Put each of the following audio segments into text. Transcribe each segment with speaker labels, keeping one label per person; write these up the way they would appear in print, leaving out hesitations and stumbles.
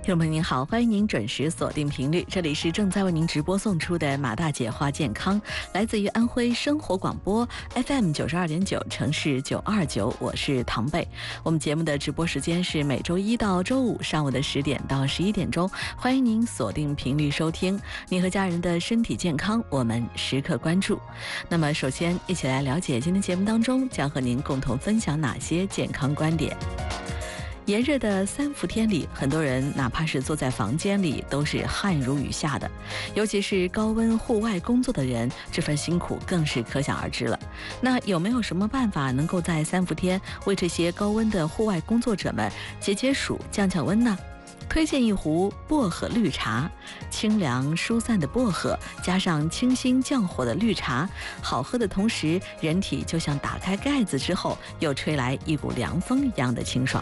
Speaker 1: 听众朋友您好，欢迎您准时锁定频率，这里是正在为您直播送出的马大姐话健康，来自于安徽生活广播 FM 92.9城市929，我是唐贝。我们节目的直播时间是每周一到周五上午的10点到11点钟，欢迎您锁定频率收听。您和家人的身体健康，我们时刻关注。那么首先一起来了解今天节目当中将和您共同分享哪些健康观点。炎热的3伏天里，很多人哪怕是坐在房间里都是汗如雨下的，尤其是高温户外工作的人，这份辛苦更是可想而知了。那有没有什么办法能够在3伏天为这些高温的户外工作者们解解暑、降降温呢？推荐一壶薄荷绿茶，清凉疏散的薄荷加上清新降火的绿茶，好喝的同时，人体就像打开盖子之后又吹来一股凉风一样的清爽。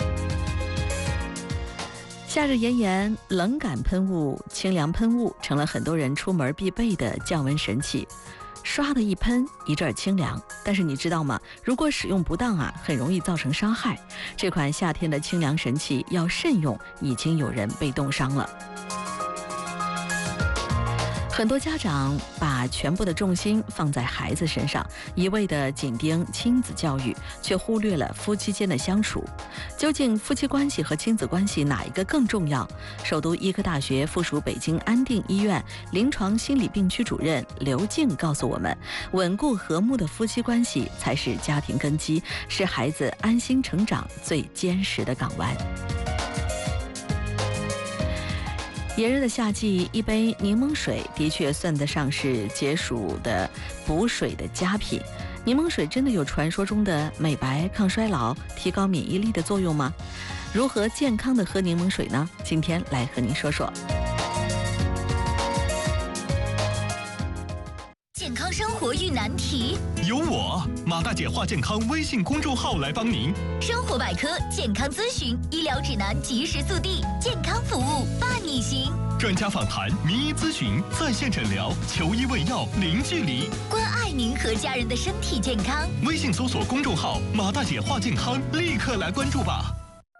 Speaker 1: 夏日炎炎，冷感喷雾、清凉喷雾成了很多人出门必备的降温神器。唰的一喷，一阵清凉，但是你知道吗？如果使用不当很容易造成伤害。这款夏天的清凉神器要慎用，已经有人被冻伤了。很多家长把全部的重心放在孩子身上，一味地紧盯亲子教育，却忽略了夫妻间的相处。究竟夫妻关系和亲子关系哪一个更重要？首都医科大学附属北京安定医院临床心理病区主任刘静告诉我们，稳固和睦的夫妻关系才是家庭根基，是孩子安心成长最坚实的港湾。炎热的夏季，一杯柠檬水的确算得上是解暑的补水的佳品。柠檬水真的有传说中的美白、抗衰老、提高免疫力的作用吗？如何健康的喝柠檬水呢？今天来和您说说。
Speaker 2: 健康生活遇难题，
Speaker 3: 有我马大姐话健康微信公众号来帮您。
Speaker 2: 生活百科、健康咨询、医疗指南及时速递，健康服务伴你行。
Speaker 3: 专家访谈、名医咨询、在线诊疗，求医问药零距离，
Speaker 2: 关爱您和家人的身体健康。
Speaker 3: 微信搜索公众号马大姐话健康，立刻来关注吧。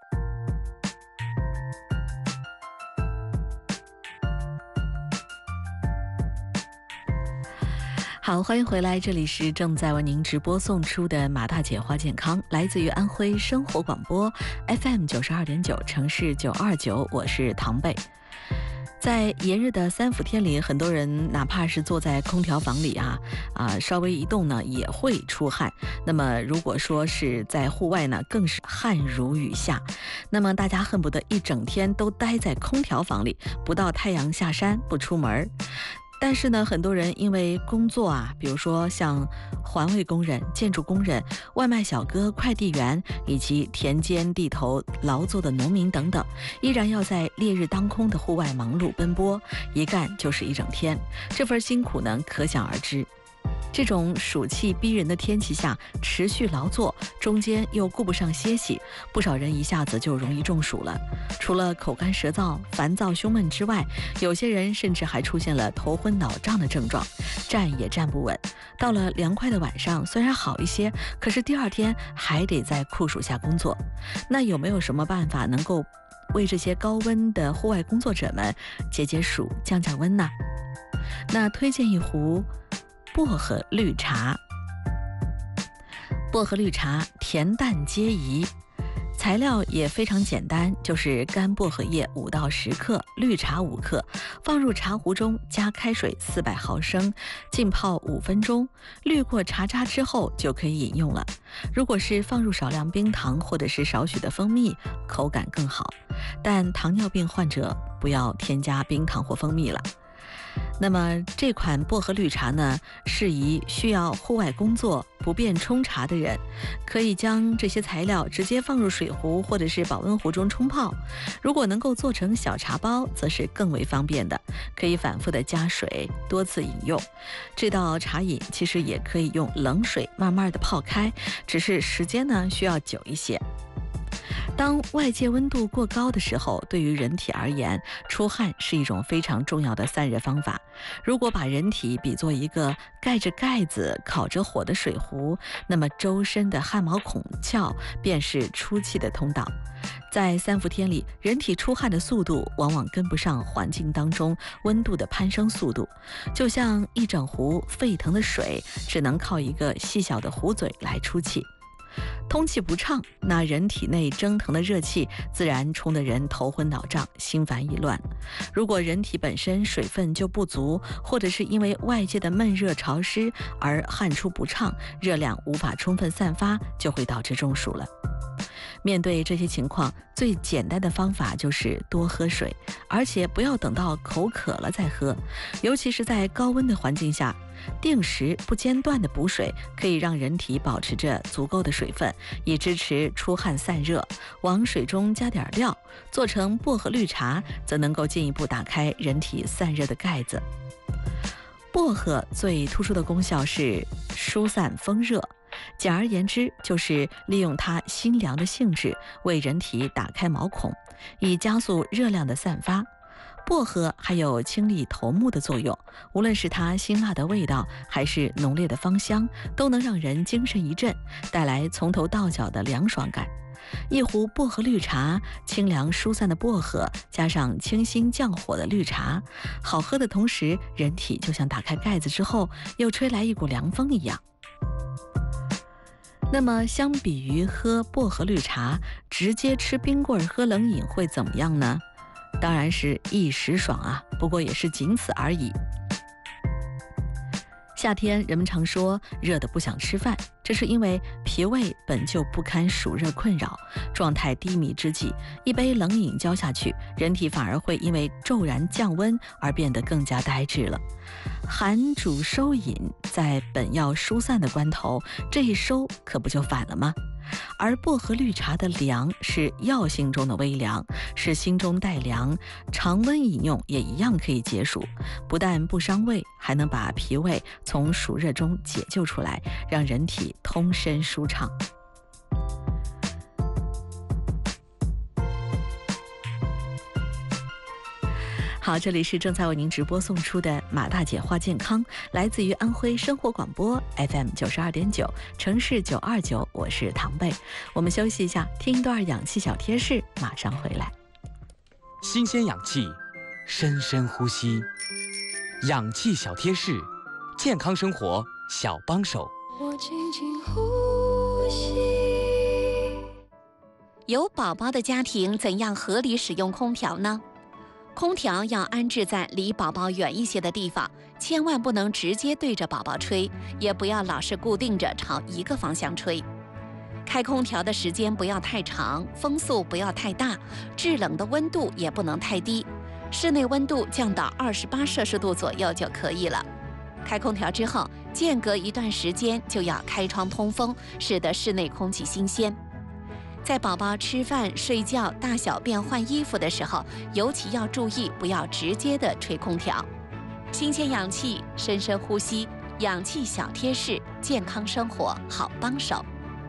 Speaker 1: 好，欢迎回来，这里是正在为您直播送出的马大姐话健康，来自于安徽生活广播 FM 92.9城市929，我是唐贝。在炎热的3伏天里，很多人哪怕是坐在空调房里稍微一动呢也会出汗。那么如果说是在户外呢，更是汗如雨下。那么大家恨不得一整天都待在空调房里，不到太阳下山不出门。但是呢，很多人因为工作比如说像环卫工人、建筑工人、外卖小哥、快递员以及田间地头劳作的农民等等，依然要在烈日当空的户外忙碌奔波，一干就是一整天，这份辛苦呢可想而知。这种暑气逼人的天气下持续劳作，中间又顾不上歇息，不少人一下子就容易中暑了。除了口干舌燥、烦躁胸闷之外，有些人甚至还出现了头昏脑胀的症状，站也站不稳。到了凉快的晚上，虽然好一些，可是第二天还得在酷暑下工作。那有没有什么办法能够为这些高温的户外工作者们解解暑、降降温呢？那推荐一壶薄荷绿茶。薄荷绿茶甜淡皆宜，材料也非常简单，就是干薄荷叶5到10克，绿茶5克，放入茶壶中，加开水400毫升，浸泡5分钟，滤过茶渣之后就可以饮用了。如果是放入少量冰糖或者是少许的蜂蜜，口感更好，但糖尿病患者不要添加冰糖或蜂蜜了。那么这款薄荷绿茶呢，适宜需要户外工作不便冲茶的人，可以将这些材料直接放入水壶或者是保温壶中冲泡。如果能够做成小茶包，则是更为方便的，可以反复的加水，多次饮用。这道茶饮其实也可以用冷水慢慢的泡开，只是时间呢需要久一些。 当外界温度过高的时候，对于人体而言，出汗是一种非常重要的散热方法。如果把人体比作一个盖着盖子、烤着火的水壶，那么周身的汗毛孔窍便是出气的通道。在3伏天里，人体出汗的速度往往跟不上环境当中温度的攀升速度，就像一整壶沸腾的水，只能靠一个细小的壶嘴来出气。通气不畅，那人体内蒸腾的热气自然冲得人头昏脑胀、心烦意乱。如果人体本身水分就不足，或者是因为外界的闷热潮湿而汗出不畅，热量无法充分散发，就会导致中暑了。面对这些情况，最简单的方法就是多喝水，而且不要等到口渴了再喝。尤其是在高温的环境下，定时不间断的补水，可以让人体保持着足够的水分，以支持出汗散热。往水中加点料，做成薄荷绿茶，则能够进一步打开人体散热的盖子。薄荷最突出的功效是疏散风热，简而言之，就是利用它辛凉的性质，为人体打开毛孔，以加速热量的散发。薄荷还有清利头目的作用，无论是它辛辣的味道，还是浓烈的芳香，都能让人精神一振，带来从头到脚的凉爽感。一壶薄荷绿茶，清凉疏散的薄荷加上清新降火的绿茶，好喝的同时，人体就像打开盖子之后又吹来一股凉风一样。那么相比于喝薄荷绿茶，直接吃冰棍喝冷饮会怎么样呢？当然是一时爽啊，不过也是仅此而已。夏天人们常说热得不想吃饭，这是因为脾胃本就不堪暑热困扰，状态低迷之际，一杯冷饮浇下去，人体反而会因为骤然降温而变得更加呆滞了。寒主收饮，在本要疏散的关头，这一收可不就反了吗？而薄荷绿茶的凉是药性中的微凉，是心中带凉，常温饮用也一样可以解暑，不但不伤胃，还能把脾胃从暑热中解救出来，让人体通身舒畅。好，这里是正在为您直播送出的马大姐话健康，来自于安徽生活广播 FM 92.9，城市929，我是唐贝。我们休息一下，听一段氧气小贴士，马上回来。
Speaker 4: 新鲜氧气，深深呼吸。氧气小贴士，健康生活小帮手。
Speaker 5: 我轻轻呼吸。
Speaker 6: 有宝宝的家庭怎样合理使用空调呢？空调要安置在离宝宝远一些的地方，千万不能直接对着宝宝吹，也不要老是固定着朝一个方向吹。开空调的时间不要太长，风速不要太大，制冷的温度也不能太低，室内温度降到28摄氏度左右就可以了。开空调之后，间隔一段时间就要开窗通风，使得室内空气新鲜。在宝宝吃饭、睡觉、大小便、换衣服的时候，尤其要注意，不要直接的吹空调。新鲜氧气，深深呼吸，氧气小贴士，健康生活好帮手。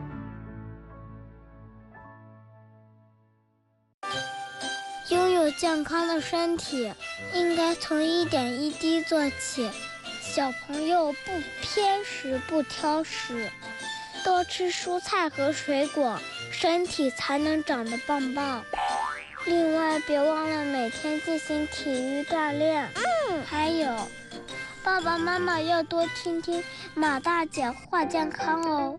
Speaker 5: 拥有健康的身体，应该从一点一滴做起。小朋友不偏食、不挑食，多吃蔬菜和水果，身体才能长得棒棒。另外，别忘了每天进行体育锻炼。还有，爸爸妈妈要多听听马大姐话健康哦。